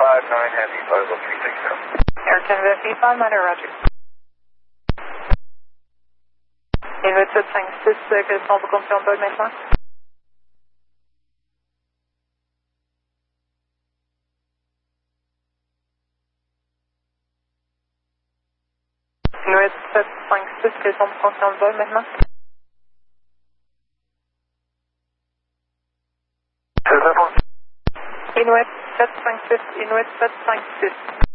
59 Heavy, 50360. Air Canada V5, Miner, Roger. Inuit 756, quel est votre confirme pas maintenant? Inuit 756, quel est votre confirme pas maintenant? Inuit 756, Inuit 756.